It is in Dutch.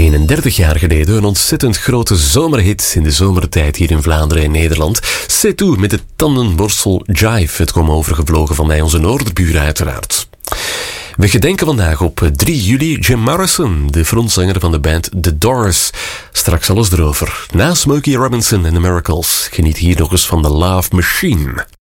31 jaar geleden een ontzettend grote zomerhit in de zomertijd hier in Vlaanderen en Nederland. C'est tout met de tandenborstel Jive. Het kwam overgevlogen van mij, onze noorderburen uiteraard. We gedenken vandaag op 3 juli Jim Morrison, de frontzanger van de band The Doors. Straks alles erover. Na Smokey Robinson en The Miracles geniet hier nog eens van The Love Machine.